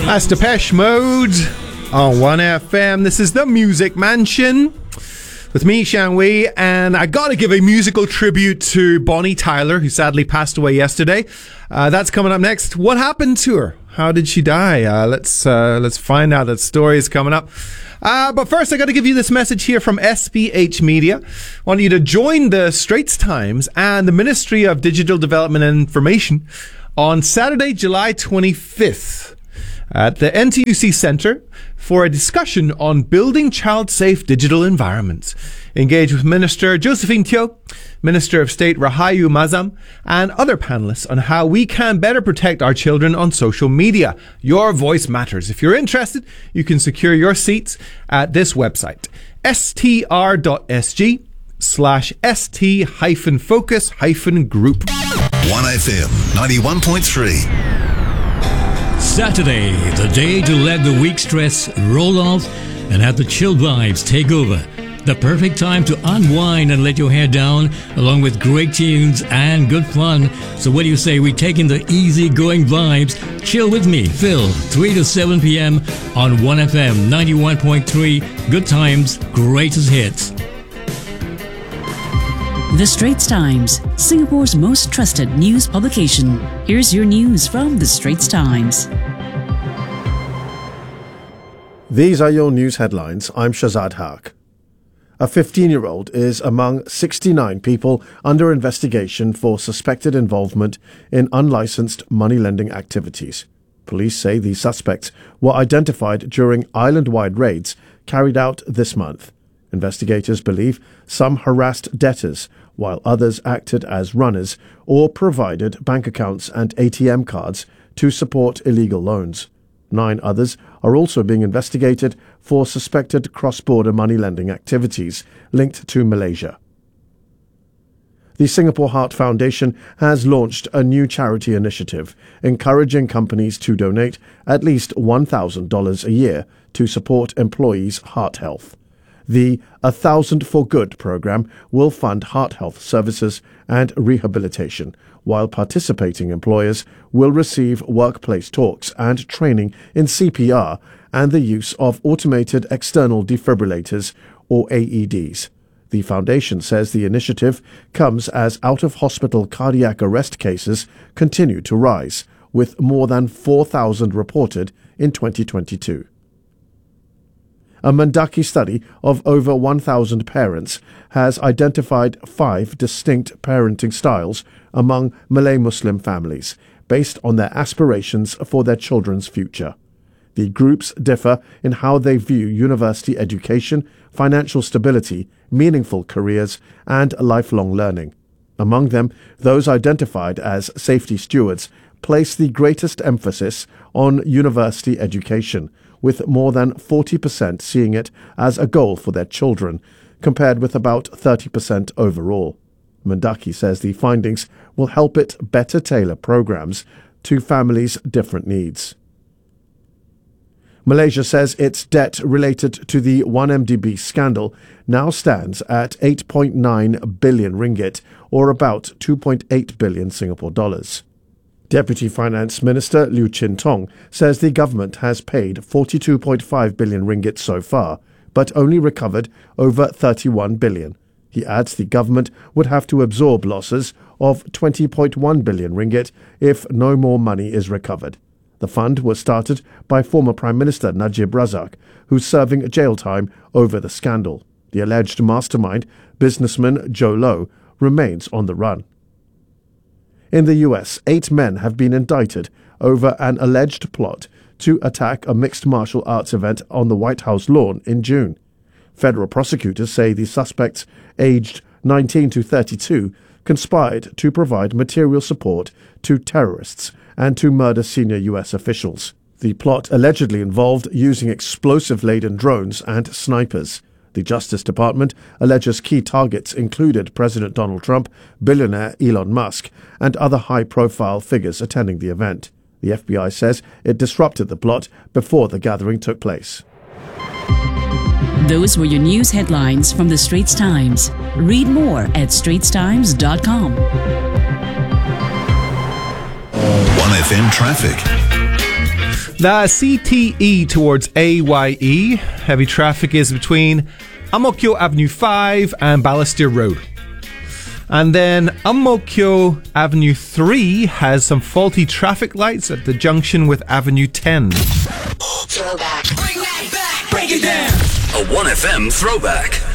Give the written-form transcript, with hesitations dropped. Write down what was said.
That's Depeche Mode on 1FM. This is the Music Mansion with me, Shan Wei, and I gotta give a musical tribute to Bonnie Tyler, who sadly passed away yesterday. That's coming up next. What happened to her? How did she die? Let's find out. That story is coming up. But first, I got to give you this message here from SPH Media. I want you to join the Straits Times and the Ministry of Digital Development and Information on Saturday, July 25th at the NTUC Centre for a discussion on building child-safe digital environments. Engage with Minister Josephine Teo, Minister of State Rahayu Mazam, and other panelists on how we can better protect our children on social media. Your voice matters. If you're interested, you can secure your seats at this website, str.sg/st-focus-group. 1FM 91.3. Saturday, the day to let the week stress roll off and have the chill vibes take over. The perfect time to unwind and let your hair down, along with great tunes and good fun. So what do you say we take in the easy-going vibes? Chill with me, Phil, 3 to 7 p.m. on 1FM 91.3. Good times, greatest hits. The Straits Times, Singapore's most trusted news publication. Here's your news from The Straits Times. These are your news headlines. I'm Shazad Haq. A 15-year-old is among 69 people under investigation for suspected involvement in unlicensed money-lending activities. Police say the suspects were identified during island-wide raids carried out this month. Investigators believe some harassed debtors, while others acted as runners or provided bank accounts and ATM cards to support illegal loans. 9 others are also being investigated for suspected cross-border money-lending activities linked to Malaysia. The Singapore Heart Foundation has launched a new charity initiative encouraging companies to donate at least $1,000 a year to support employees' heart health. The 1,000 for Good program will fund heart health services and rehabilitation, while participating employers will receive workplace talks and training in CPR and the use of automated external defibrillators, or AEDs. The foundation says the initiative comes as out-of-hospital cardiac arrest cases continue to rise, with more than 4,000 reported in 2022. A Mendaki study of over 1,000 parents has identified 5 distinct parenting styles among Malay Muslim families, based on their aspirations for their children's future. The groups differ in how they view university education, financial stability, meaningful careers, and lifelong learning. Among them, those identified as safety stewards place the greatest emphasis on university education, with more than 40% seeing it as a goal for their children, compared with about 30% overall. Mendaki says the findings will help it better tailor programs to families' different needs. Malaysia says its debt related to the 1MDB scandal now stands at 8.9 billion ringgit, or about 2.8 billion Singapore dollars. Deputy Finance Minister Liu Chin Tong says the government has paid 42.5 billion ringgit so far, but only recovered over 31 billion. He adds the government would have to absorb losses of 20.1 billion ringgit if no more money is recovered. The fund was started by former Prime Minister Najib Razak, who's serving jail time over the scandal. The alleged mastermind, businessman Joe Low, remains on the run. In the US, 8 men have been indicted over an alleged plot to attack a mixed martial arts event on the White House lawn in June. Federal prosecutors say the suspects, aged 19 to 32, conspired to provide material support to terrorists and to murder senior US officials. The plot allegedly involved using explosive-laden drones and snipers. The Justice Department alleges key targets included President Donald Trump, billionaire Elon Musk, and other high-profile figures attending the event. The FBI says it disrupted the plot before the gathering took place. Those were your news headlines from The Straits Times. Read more at straitstimes.com. 1FM traffic. The CTE towards AYE. Heavy traffic is between Amokyo Avenue 5 and Balestier Road. And then Amokyo Avenue 3 has some faulty traffic lights at the junction with Avenue 10. Throwback. Bring that back. Break it down. A 1FM throwback.